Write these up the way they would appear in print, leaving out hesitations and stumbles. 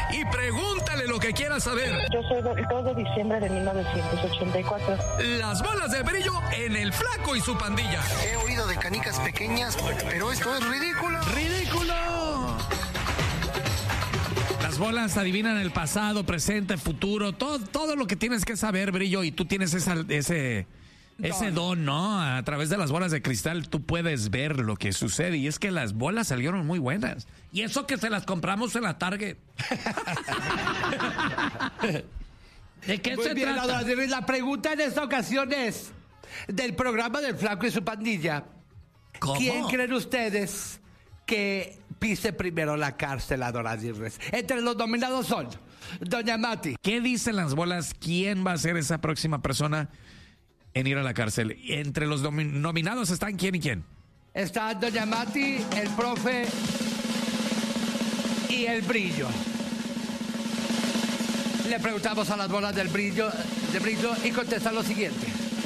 y pregúntale lo que quieras saber. Yo soy del 2 de diciembre de 1984. Las bolas de brillo en El Flaco y su pandilla. He oído de canicas pequeñas, pero esto es ridículo. ¡Ridículo! Las bolas adivinan el pasado, presente, futuro, todo lo que tienes que saber, Brillo, y tú tienes ese don, ¿no? A través de las bolas de cristal tú puedes ver lo que sucede, y es que las bolas salieron muy buenas. Y eso que se las compramos en la Target. ¿De qué Muy se bien, trata? la pregunta en esta ocasión es del programa del Flaco y su pandilla. ¿Cómo? ¿Quién creen ustedes que pise primero la cárcel a Dora Aguirre? Entre los nominados son Doña Mati. ¿Qué dicen las bolas? ¿Quién va a ser esa próxima persona en ir a la cárcel? Entre los nominados están ¿quién y quién? Está Doña Mati, el profe y el Brillo. Le preguntamos a las bolas del Brillo y contestan lo siguiente.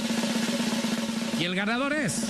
Y el ganador es...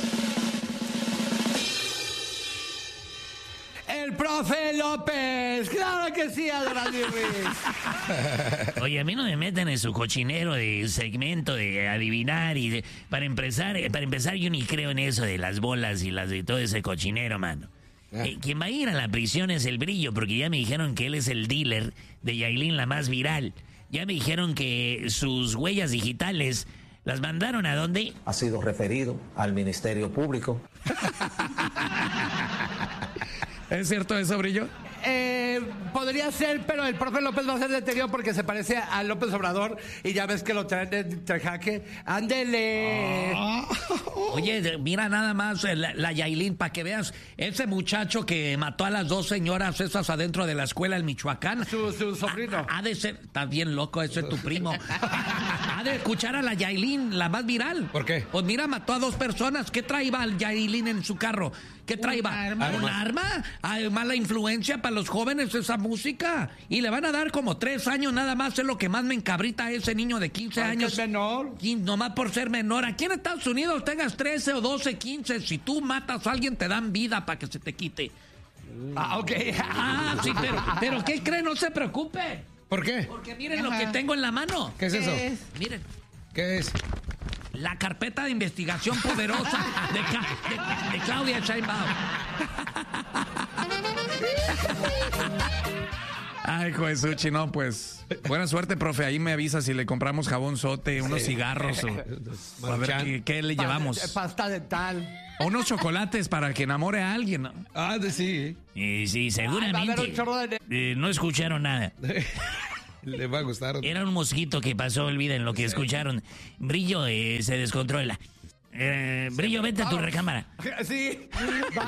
¡El profe López! ¡Claro que sí, Adorado Ruiz! Oye, a mí no me meten en su cochinero de segmento de adivinar y para empezar yo ni creo en eso de las bolas y las de todo ese cochinero, mano. Quien va a ir a la prisión es el Brillo, porque ya me dijeron que él es el dealer de Yailin, la más viral. Ya me dijeron que sus huellas digitales las mandaron ¿a dónde? Ha sido referido al Ministerio Público. ¿Es cierto eso, Brillo? Podría ser, pero el profe López va a ser detenido porque se parece a López Obrador y ya ves que lo traen entre jaque. ¡Ándele! Oye, mira nada más la Yailin, para que veas ese muchacho que mató a las dos señoras esas adentro de la escuela en Michoacán. Su sobrino. Ha de ser, está bien loco, ese es tu primo. Ha de escuchar a la Yailin, la más viral. ¿Por qué? Pues mira, mató a dos personas. ¿Qué traía el Yailin en su carro? ¿Qué traía? ¿Un arma? Hay mala influencia para los jóvenes esa música. Y le van a dar como 3 años nada más. Es lo que más me encabrita a ese niño de 15 años. Es menor. Nomás por ser menor. Aquí en Estados Unidos tengas 13 o 12, 15. Si tú matas a alguien te dan vida para que se te quite. Ok. Sí, pero ¿qué cree? No se preocupe. ¿Por qué? Porque miren lo que tengo en la mano. ¿Qué es eso? Miren. ¿Qué es? La carpeta de investigación poderosa de Claudia Sheinbaum. Ay, Josuchi, no, pues. Buena suerte, profe. Ahí me avisa si le compramos jabón sote, unos cigarros o a ver qué le llevamos. Pasta dental. O unos chocolates para que enamore a alguien, ¿no? Sí. Sí, Va a haber seguramente. un chorro de... No escucharon nada. Le va a gustar. Era un mosquito que pasó, olviden lo que escucharon. Brillo se descontrola. Brillo, vete a tu recámara. Sí.